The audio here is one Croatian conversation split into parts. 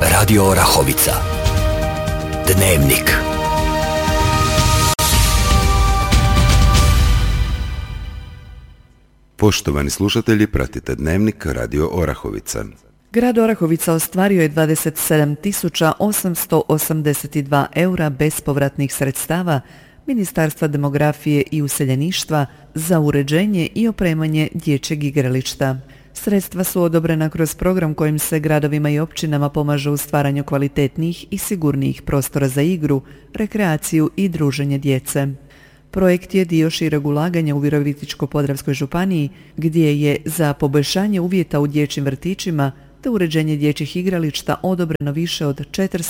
Radio Orahovica. Dnevnik. Poštovani slušatelji, pratite Dnevnik Radio Orahovica. Grad Orahovica ostvario je 27.882 eura bespovratnih sredstava Ministarstva demografije i useljeništva za uređenje i opremanje dječjeg igrališta. Sredstva su odobrena kroz program kojim se gradovima i općinama pomaže u stvaranju kvalitetnijih i sigurnijih prostora za igru, rekreaciju i druženje djece. Projekt je dio šireg ulaganja u Virovitičko-podravskoj županiji, gdje je za poboljšanje uvjeta u dječjim vrtićima te uređenje dječjih igrališta odobreno više od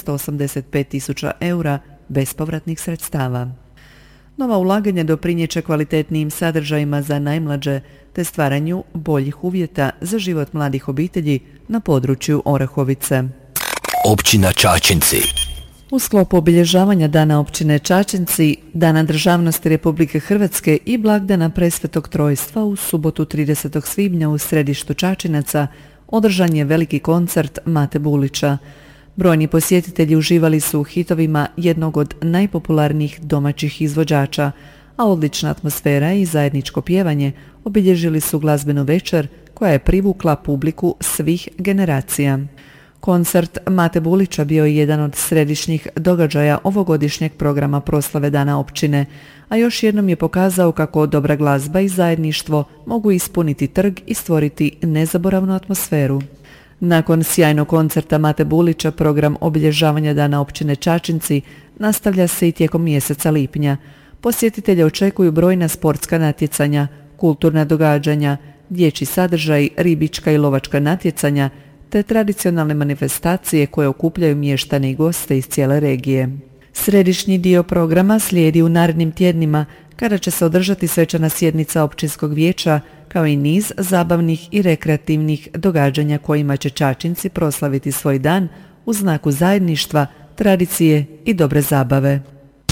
485.000 eura bespovratnih sredstava. Nova ulaganja doprinijeće kvalitetnijim sadržajima za najmlađe te stvaranju boljih uvjeta za život mladih obitelji na području Orahovice. Općina Čačinci. U sklopu obilježavanja Dana općine Čačinci, Dana državnosti Republike Hrvatske i blagdana Presvetog Trojstva u subotu 30. svibnja u središtu Čačinaca održan je veliki koncert Mate Bulića. Brojni posjetitelji uživali su u hitovima jednog od najpopularnijih domaćih izvođača, a odlična atmosfera i zajedničko pjevanje obilježili su glazbenu večer koja je privukla publiku svih generacija. Koncert Mate Bulića bio je jedan od središnjih događaja ovogodišnjeg programa proslave Dana općine, a još jednom je pokazao kako dobra glazba i zajedništvo mogu ispuniti trg i stvoriti nezaboravnu atmosferu. Nakon sjajnog koncerta Mate Bulića, program obilježavanja Dana općine Čačinci nastavlja se i tijekom mjeseca lipnja. Posjetitelje očekuju brojna sportska natjecanja, kulturna događanja, dječji sadržaj, ribička i lovačka natjecanja, te tradicionalne manifestacije koje okupljaju mještane i goste iz cijele regije. Središnji dio programa slijedi u narednim tjednima, kada će se održati svečana sjednica općinskog vijeća, kao i niz zabavnih i rekreativnih događanja kojima će Čačinci proslaviti svoj dan u znaku zajedništva, tradicije i dobre zabave.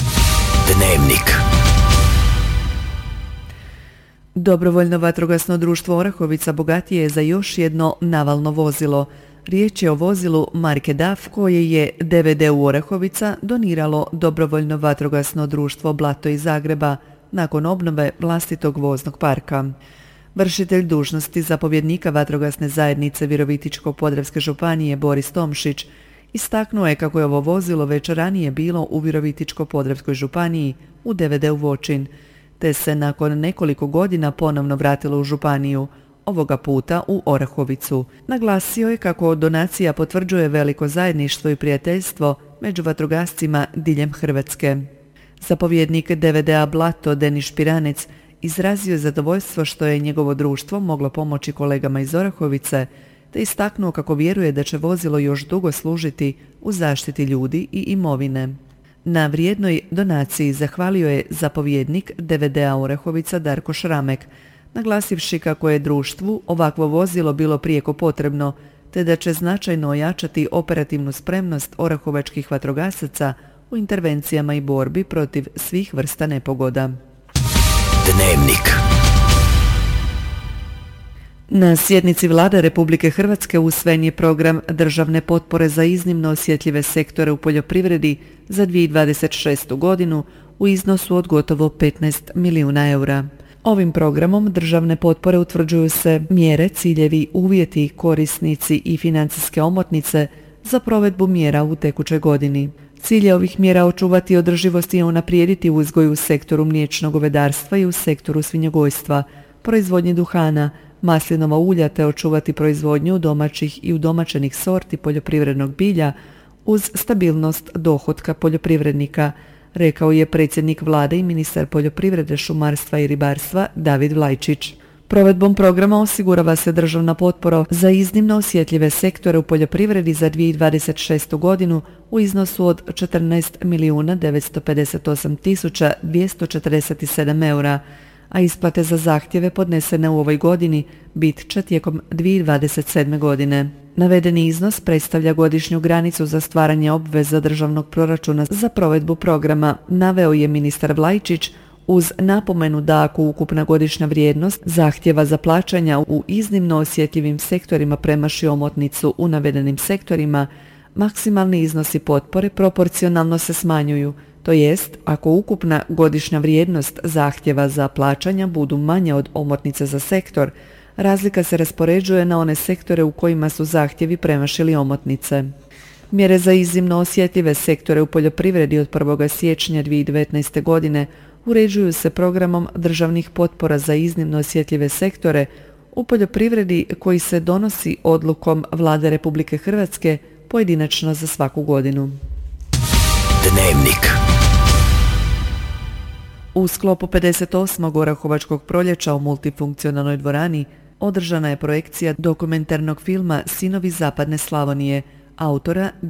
Dnevnik. Dobrovoljno vatrogasno društvo Orahovica bogatije je za još jedno navalno vozilo. Riječ je o vozilu marke DAF koje je DVD-u Orahovica doniralo Dobrovoljno vatrogasno društvo Blato iz Zagreba nakon obnove vlastitog voznog parka. Vršitelj dužnosti zapovjednika vatrogasne zajednice Virovitičko-podravske županije Boris Tomšić istaknuo je kako je ovo vozilo već ranije bilo u Virovitičko-podravskoj županiji u DVD-u Voćin, te se nakon nekoliko godina ponovno vratilo u županiju, ovoga puta u Orahovicu. Naglasio je kako donacija potvrđuje veliko zajedništvo i prijateljstvo među vatrogascima diljem Hrvatske. Zapovjednik DVD-a Blato Denis Špiranec izrazio je zadovoljstvo što je njegovo društvo moglo pomoći kolegama iz Orahovice, te istaknuo kako vjeruje da će vozilo još dugo služiti u zaštiti ljudi i imovine. Na vrijednoj donaciji zahvalio je zapovjednik DVD-a Orahovica Darko Šramek, naglasivši kako je društvu ovakvo vozilo bilo prijeko potrebno, te da će značajno ojačati operativnu spremnost orahovačkih vatrogasaca u intervencijama i borbi protiv svih vrsta nepogoda. Dnevnik. Na sjednici Vlade Republike Hrvatske usvojen je program državne potpore za iznimno osjetljive sektore u poljoprivredi za 2026. godinu u iznosu od gotovo 15 milijuna eura. Ovim programom državne potpore utvrđuju se mjere, ciljevi, uvjeti, korisnici i financijske omotnice za provedbu mjera u tekućoj godini. Cilj je ovih mjera očuvati održivost i unaprijediti uzgoj u sektoru mliječnog govedarstva i u sektoru svinjogojstva, proizvodnji duhana, maslinova ulja te očuvati proizvodnju domaćih i udomaćenih sorti poljoprivrednog bilja uz stabilnost dohotka poljoprivrednika, rekao je predsjednik Vlade i ministar poljoprivrede, šumarstva i ribarstva David Vlajčić. Provedbom programa osigurava se državna potpora za iznimno osjetljive sektore u poljoprivredi za 2026. godinu u iznosu od 14.958.247 eura, a isplate za zahtjeve podnesene u ovoj godini bit će tijekom 2027. godine. Navedeni iznos predstavlja godišnju granicu za stvaranje obveza državnog proračuna za provedbu programa, naveo je ministar Vlajčić, uz napomenu da ako ukupna godišnja vrijednost zahtjeva za plaćanja u iznimno osjetljivim sektorima premaši omotnicu u navedenim sektorima, Maksimalni iznosi potpore proporcionalno se smanjuju, to jest ako ukupna godišnja vrijednost zahtjeva za plaćanja budu manje od omotnice za sektor, razlika se raspoređuje na one sektore u kojima su zahtjevi premašili omotnice. Mjere za iznimno osjetljive sektore u poljoprivredi od 1. siječnja 2019. godine uređuju se programom državnih potpora za iznimno osjetljive sektore u poljoprivredi koji se donosi odlukom Vlade Republike Hrvatske pojedinačno za svaku godinu. Dnevnik. U sklopu 58. Orahovačkog proljeća u multifunkcionalnoj dvorani održana je projekcija dokumentarnog filma Sinovi zapadne Slavonije autora